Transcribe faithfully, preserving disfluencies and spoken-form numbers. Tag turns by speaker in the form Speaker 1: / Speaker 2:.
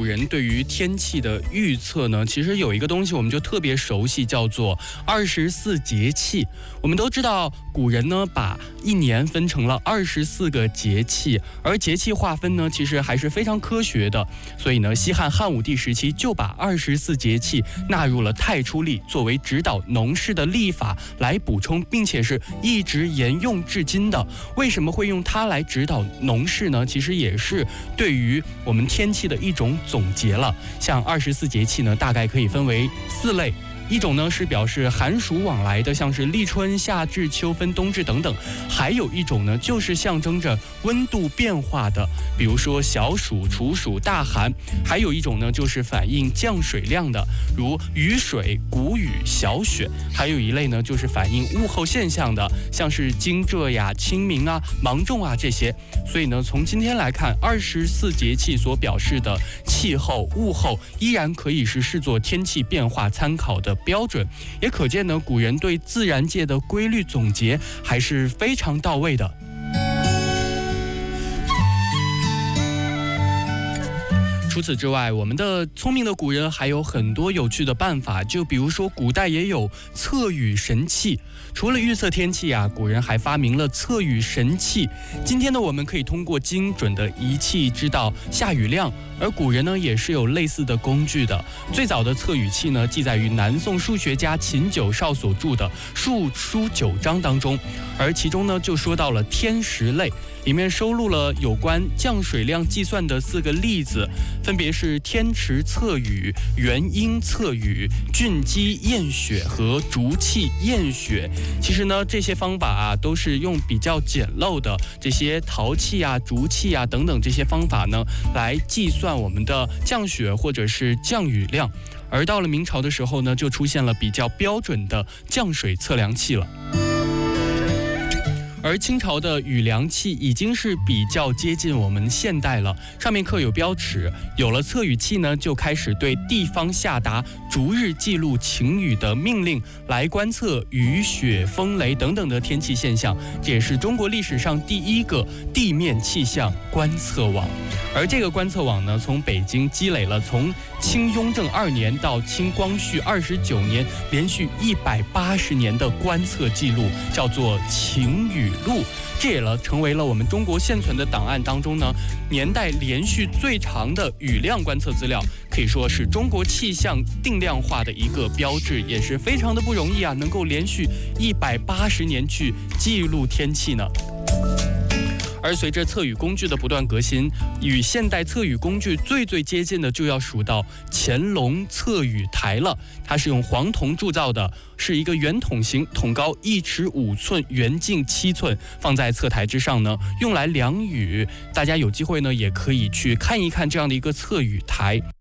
Speaker 1: 古人对于天气的预测呢，其实有一个东西我们就特别熟悉，叫做二十四节气。我们都知道，古人呢把一年分成了二十四个节气，而节气划分呢，其实还是非常科学的。所以呢，西汉汉武帝时期就把二十四节气纳入了太初历，作为指导农事的历法来补充，并且是一直沿用至今的。为什么会用它来指导农事呢？其实也是对于我们天气的一种总结了。像二十四节气呢，大概可以分为四类。一种呢是表示寒暑往来的，像是立春、夏至、秋分、冬至等等；还有一种呢就是象征着温度变化的，比如说小暑、处暑、大寒；还有一种呢就是反映降水量的，如雨水、谷雨、小雪；还有一类呢就是反映物候现象的，像是惊蛰呀、清明啊、芒种啊这些。所以呢，从今天来看，二十四节气所表示的气候、物候，依然可以是视作天气变化参考的标准，也可见呢，古人对自然界的规律总结还是非常到位的。除此之外，我们的聪明的古人还有很多有趣的办法，就比如说古代也有测雨神器。除了预测天气啊，古人还发明了测雨神器。今天呢，我们可以通过精准的仪器知道下雨量，而古人呢也是有类似的工具的。最早的测雨器呢，记载于南宋数学家秦九少所著的《数书九章》当中，而其中呢就说到了天时类，里面收录了有关降水量计算的四个例子，分别是天池测雨、元婴测雨、俊基验雪和竹器验雪。其实呢，这些方法啊，都是用比较简陋的这些陶器啊、竹器啊等等这些方法呢，来计算我们的降雪或者是降雨量。而到了明朝的时候呢，就出现了比较标准的降水测量器了。而清朝的雨量器已经是比较接近我们现代了，上面刻有标尺。有了测雨器呢，就开始对地方下达逐日记录晴雨的命令，来观测雨雪风雷等等的天气现象。这也是中国历史上第一个地面气象观测网。而这个观测网呢，从北京积累了从清雍正二年到清光绪二十九年连续一百八十年的观测记录，叫做晴雨录。这也了成为了我们中国现存的档案当中呢，年代连续最长的雨量观测资料，可以说是中国气象定量化的一个标志，也是非常的不容易啊，能够连续一百八十年去记录天气呢。而随着测雨工具的不断革新，与现代测雨工具最最接近的就要数到乾隆测雨台了。它是用黄铜铸造的，是一个圆筒形，筒高一尺五寸，圆径七寸，放在测台之上呢，用来量雨。大家有机会呢，也可以去看一看这样的一个测雨台。